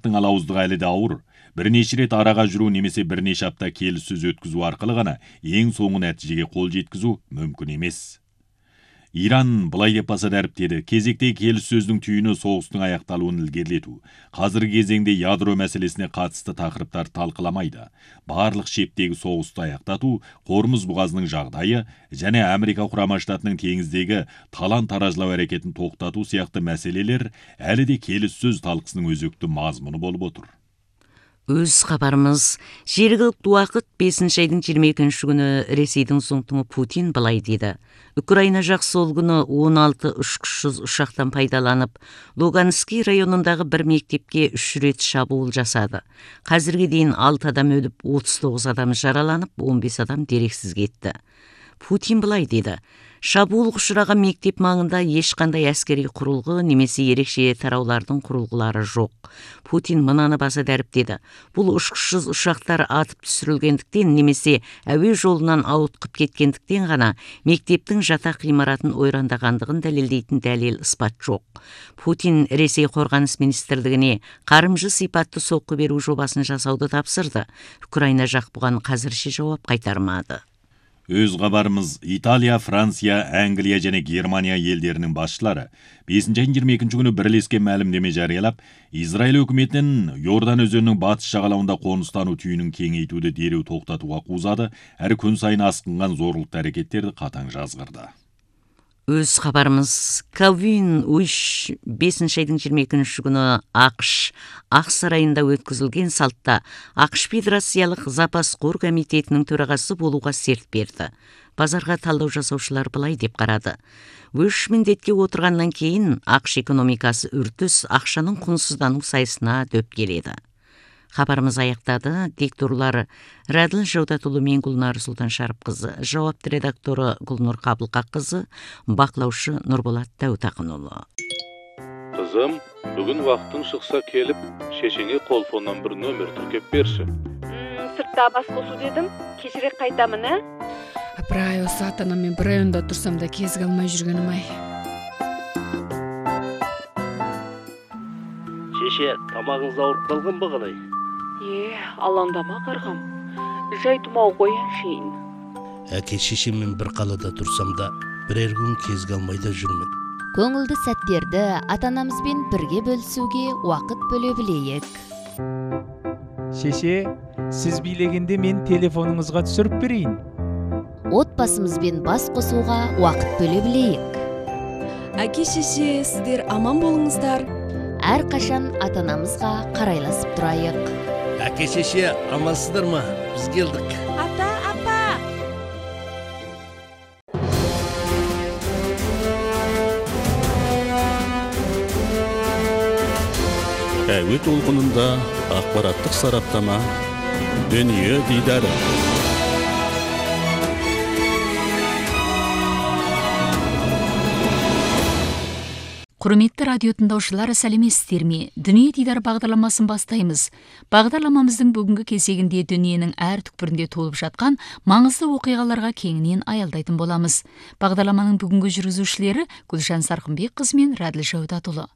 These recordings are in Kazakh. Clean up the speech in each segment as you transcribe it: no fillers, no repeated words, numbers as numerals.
тараптың алауыздығы әлі де ауыр. Бірнеше рет араға жүру немесе бірнеше апта келіссөз өткізу арқылы ғана ең соңғы нәтижеге қол жеткізу мүмкін емес. Иран былай деп баса дәріптеді. Кезектегі келіссөздің түйіні соғыстың аяқталуын ілгерілету. Қазіргі кезеңде ядро мәселесіне қатысты тақырыптар талқыламайды. Барлық шептегі соғысты аяқтату, Хормуз бұғазының жағдайы және Америка құрама штатының теңіздегі талан-таражлау әрекетін тоқтату сияқты мәселелер әлі де келіссөз талқысының өзекті мазмұны болып отыр. Өз хабарымыз жергілікті уақыт 5 айдың 22 күні Ресейдің Зоңтыңы Путин былай деді. Украина жақ сол күні 16 ұшқышсыз ұшақтан пайдаланып, Луганский районындағы бір мектепке 3 рет шабуыл жасады. Қазірге дейін 6 адам өліп, 39 адам жараланып, 15 адам дерексіз кетті. Путин былай деді. Шабуылға ұшыраған мектеп маңында ешқандай әскери құрылғы немесе ерекше тараулардың құрылғылары жоқ. Путин мынаны баса дәріптеді. Бұл ұшқышсыз ұшақтар атып түсірілгендіктен немесе әуе жолынан ауытқып кеткендіктен ғана мектептің жатақ ғимаратын ойрандағандығын дәлелдейтін дәлел іспат жоқ. Путин Ресей қорғаныс министрлігіне қарымжы сипатты соққы беру жобасын жасауды тапсырды. Украина жақ бұған қазірше жауап қайтармады. Өз хабарымыз Италия, Франция, Англия және Германия елдерінің басшылары 5 айдың 22 күні бірлескен мәлімдеме жариялап, Израиль үкіметінің Йордан өзенінің батыс жағалауында қоныстану түйінін кеңейтуді дереу тоқтатуға қуызады, әрі күн сайын асқынған зорлықты әрекеттерді қатаң жазғырды. Өз хабарымыз Калвин Уиш 5 айдың 22 күні ақш Ақ сарайында өткізілген салтта ақш Федерациялық запас қор комитетінің төрағасы болуға серт берді. Базарға талдау жасаушылар былай деп қарады. Уиш міндетке отырғаннан кейін ақш экономикасы үрдіс ақшаның құнсыздану сайысына дөп келеді. Хабарымыз аяқтады. Дикторлары Радыл Жаудатұлы мен Гүлнар Сұлтан Шарыпқызы, жауапты редакторы Гүлнұр Қабылқақызы, бақылаушы Нұрболат Дәутақынұлы. Қызым, бүгін уақытың шықса келіп, шешеңе қолфоннан бір нөмір тіркеп берші. Сыртта бас қосу дедім, кешірек қайтамын, ә? Апырай, осы ата-анаммен бір районда тұрсам да кезіге алмай жүргенім ай. Шеше, тамағыңыз ауырып қалған ба қалай? Алаңдама қарғам. Жай тұмау қоян шейін. Әке шешеммен бір қалада тұрсам да, бірер күн кезіге алмайда жүрмін. Көңілді сәттерді ата-анамызбен бірге бөлісуге уақыт бөле білейік. Шеше, сіз билегенде мен телефоныңызға түсіріп берейін. Отбасымызбен бас қосуға уақыт бөле білейік. Әке шеше, сіздер аман болыңыздар. Әр қашан ата-анамызға қарайласып тұрайық. Әке шеше, амансыздар ма? Біз келдік. Ата, апа! Әуе толқынында ақпараттық сараптама, дүние дидары. Құрметті радио тыңдаушылар, сәлеметсіздер ме? Дүние дидар бағдарламасын бастаймыз. Бағдарламамыздың бүгінгі кезегінде дүниенің әр түкпірінде толып жатқан маңызды оқиғаларға кеңінен аялдайтын боламыз. Бағдарламаның бүгінгі жүргізушілері Гүлжан Сарқынбекқызы мен Радыл Жаудатұлы.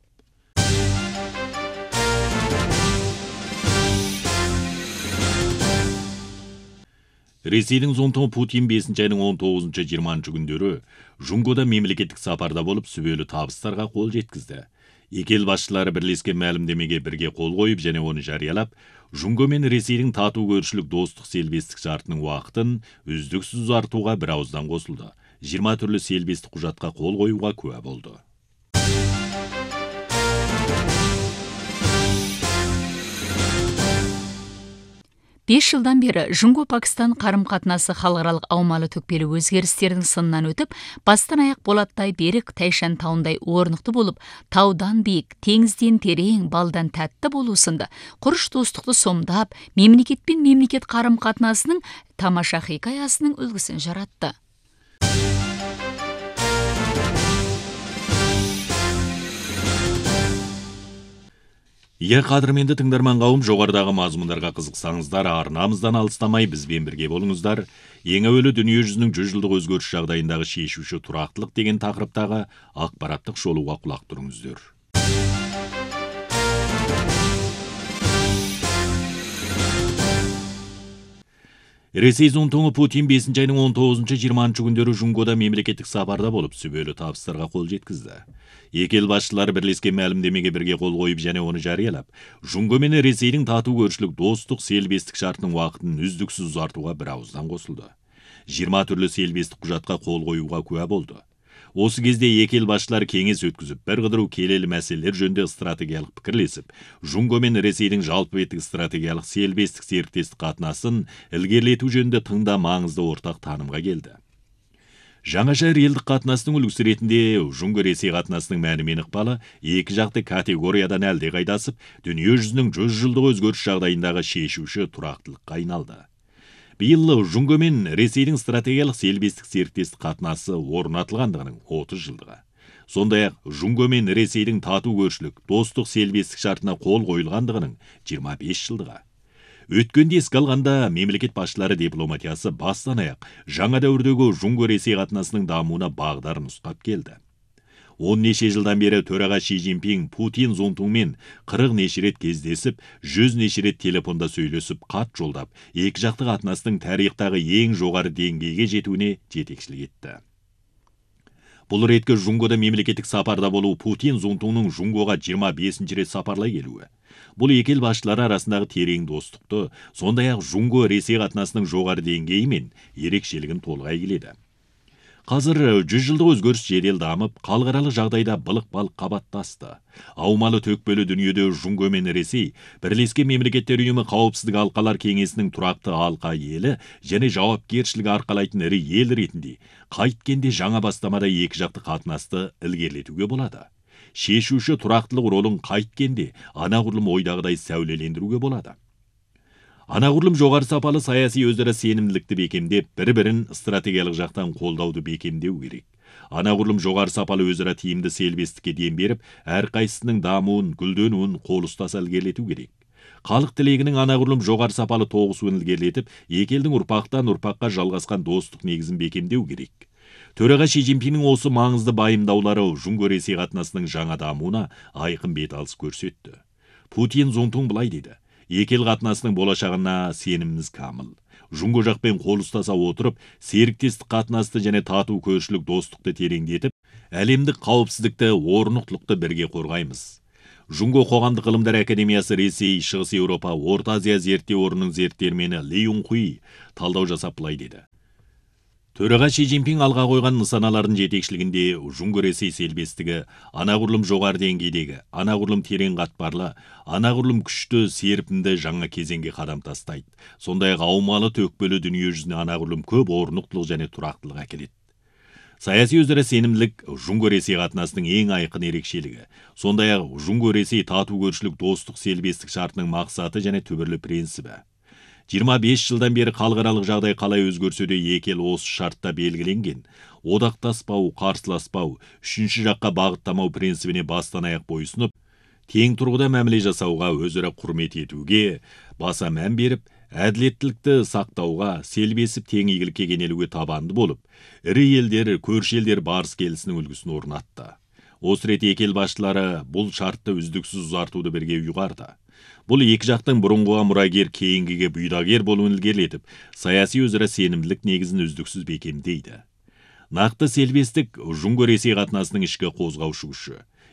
Ресейдің Зоңтыңы Путин 5 айдың 19-20 күндері Жұңгода мемлекеттік сапарда болып сүбелі табыстарға қол жеткізді. Екі ел басшылары бірлескен мәлімдемеге бірге қол қойып және оны жариялап, Жұңго мен Ресейдің тату көршілік достық селбестік шартының уақытын үздіксіз ұзартуға бір ауыздан қосылды. 20 түрлі селбестік құжатқа қол қоюға куә болды. Бес жылдан бері Жұңго-Пакистан қарым-қатынасы халықаралық аумалы төкпелі өзгерістердің сынынан өтіп, бастан аяқ болаттай берік Тайшан тауындай орнықты болып, таудан биік, теңізден терең, балдан тәтті болу сынды құрыш достықты сомдап, мемлекет пен мемлекет қарым-қатынасының тамаша хикаясының үлгісін жаратты. Қадірменді тыңдарман қауым, жоғарыдағы мазмұндарға қызықсаңыздар, арнамыздан алыстамай бізбен бірге болыңыздар. Ең әуелі дүние жүзінің 100 жылдық өзгеріс жағдайындағы шешуші тұрақтылық деген тақырыптағы ақпараттық шолуға құлақ тұрыңыздар. Ресей зонтоңы Путин 5 айның 19-20 күндері Жунгода мемлекеттік сапарда болып сүбелі табыстарға қол жеткізді. Екі ел басшылары бірлескен мәлімдемеге бірге қол қойып және оны жариялап, Жунго мен Ресейдің тату көршілік достық селбестік шартының уақытын үздіксіз ұзартуға бір ауыздан қосылды. 20 түрлі селбестік құжатқа қол қоюға куә болды. Осы кезде екі ел басшылары кеңес өткізіп, бір қыдыру келелі мәселелер жөнінде стратегиялық пікірлесіп, Жунго мен Ресейдің жалпы беттік стратегиялық селбестік серіктестік қатынасын ілгерілету жөнінде тыңда маңызды ортақ танымға келді. Жаңаша релдік қатынастың үлгісі ретінде Жунго Ресей қатынасының мәні мен ықпалы екі жақты категориядан әлде қайдасып, дүние жүзінің 100 жылдық өзгеріс жағдайындағы шешуші тұрақтылыққа айналды. Биыл Жунго мен Ресейдің стратегиялық селбестік серіктестік қатынасы орнатылғандығының 30 жылдығы. Сондай-ақ Жунго мен Ресейдің тату көршілік достық селбестік шартына қол қойылғандығының 25 жылдығы. Өткенде еске алғанда мемлекет басшылары дипломатиясы бастан аяқ жаңа дәуірдегі Жунго Ресей қатынасының дамуына бағдарын ұстап келді. 10 неше жылдан бері төраға Ши Цзиньпин Путин зонтуңмен 40 неше рет кездесіп, 100 неше рет телефонда сөйлесіп, қат жолдап, екі жақты қатынастың тарихтағы ең жоғары деңгейге жетуіне жетекшілік етті. Бұл реткі Жунгода мемлекеттік сапарда болу Путин зонтуңның Жунгоға 25 рет сапарлай келуі. Бұл екі ел басшылары арасындағы терең достықты, сондай-ақ Жунго Ресей қатынасының жоғары деңгейі мен ерекшелігін толғай келеді. Қазір 100 жылдық өзгеріс жедел дамып, халықаралық жағдайда былық-балық қабаттасты. Аумалы төкпелі дүниеде Жунго мен Ресей бірлескен мемлекеттер ұйымы қауіпсіздік алқалар кеңесінің тұрақты алқа елі және жауапкершілігі арқалайтын ірі ел ретінде қайткенде жаңа бастамада екі жақты қатынасты ілгерілетуге болады. Шешуші тұрақтылық ролын қайткенде анағұрлым ойдағыдай сәулелендіруге болады. Анағұрлым жоғары сапалы саяси өзара сенімділікті бекемдеп, бір-бірін стратегиялық жақтан қолдауды бекемдеу керек. Анағұрлым жоғары сапалы өзара тиімді селбестікке дем беріп, әрқайсысының дамуын, гүлденуін қол ұстаса ілгерілету керек. Халық тілегінің анағұрлым жоғары сапалы тоғысуын ілгерілетіп, екі елдің ұрпақтан ұрпаққа жалғасқан достық негізін бекемдеу керек. Төраға Ши Цзиньпиннің осы маңызды байымдаулары Жунго Ресей қатынасының жаңа дамуына айқын беталыс көрсетті. Путин зонтуң былай деді: екі ел қатынасының болашағына сеніміміз камыл. Жунго жақпен қол ұстаса отырып, серіктестік қатынасты және тату көршілік достықты тереңдетіп, әлемдік қауіпсіздікті, орнықтылықты бірге қорғаймыз. Жунго қоғамдық ғылымдар академиясы Ресей, Шығыс Еуропа, Орта Азия зерттеу орнының зерттелмені Ли Юнхуи талдау жасап былай деді: Төраға Ши Цзиньпин алға қойған нысаналардың жетекшілігінде Жунго Ресей селбестігі анағұрлым жоғары деңгейдегі, анағұрлым терең қатпарлы, анағұрлым күшті серпінді жаңа кезеңге қадам тастайды. Сондай-ақ аумалы төкпелі дүние жүзіне анағұрлым көп орнықтылық және тұрақтылық әкеледі. Саяси өзара сенімділік Жунго Ресей қатынасының ең айқын ерекшелігі. Сондай-ақ Жунго Ресей тату көршілік достық селбестік шартының мақсаты және түбірлі принципі. 25 жылдан бері халықаралық жағдай қалай өзгерсе де екі ел осы шартта белгіленген одақтаспау, қарсыласпау, үшінші жаққа бағыттамау принцибіне бастан аяқ бойсынып, тең тұрғыда мәміле жасауға, өзара құрмет етуге баса мән беріп, әділеттілікті сақтауға, селбесіп тең игілікке кенелуге табанды болып, ірі елдер, көрші елдер барыс келісінің үлгісін орнатты. Осы рет екі ел басшылары бұл шартты үздіксіз ұзартуды бірге ұйғарды. Бұл екі жақтың бұрынғыға мұрагер, кейінгіге бұйдагер болуын ілгерілетіп, саяси өзара сенімділік негізін үздіксіз бекемдейді. Нақты селбестік Жунго Ресей қатынасының ішкі қозғаушы күші.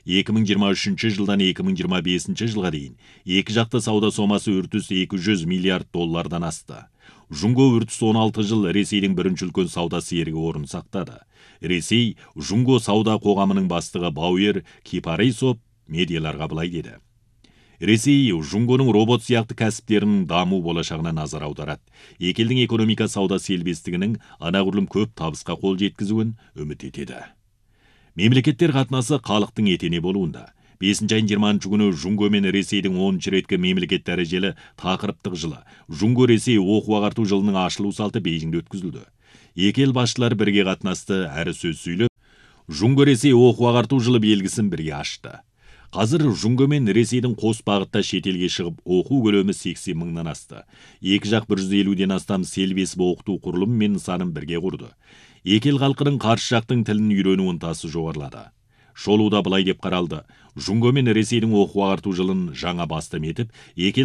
2023 жылдан 2025 жылға дейін екі жақты сауда сомасы үртіс 200 миллиард доллардан асты. Жунго үртіс 16 жыл Ресейдің бірінші үлкен сауда серігі орын сақтады. Ресей Жунго сауда қоғамының бастығы Бауер Кипарисов медиаларға былай деді: Ресей Жунгоның робот сияқты кәсіптерінің даму болашағына назар аударады. Екі елдің экономика сауда селбестігінің анағұрлым көп табысқа қол жеткізуін үміт етеді. Мемлекеттер қатынасы халықтың етене болуында. 5 айын 20 күні Жунго мен Ресейдің 10 реткі мемлекет дәрежелі тақырыптық жылы Жунго Ресей оқу-ағарту жылының ашылу салты Бейжіңде өткізілді. Екі ел басшылары бірге қатынасты, әрі сөз сөйлеп, Жунго Ресей оқу-ағарту жылы белгісін бірге ашты. Қазір Жунго мен Ресейдің қос бағытта шетелге шығып, оқу көлемі 80 мыңнан асты. Екі жақ 150-ден астам селбесіп оқыту құрылым мен нысанын бірге құрды. Екі ел халқының қарсы жақтың тілін үйрену ынтасы жоғарылады. Шолуда былай деп қаралды: Жунго мен Ресейдің оқу-ағарту жылын жаңа бастам етіп, екі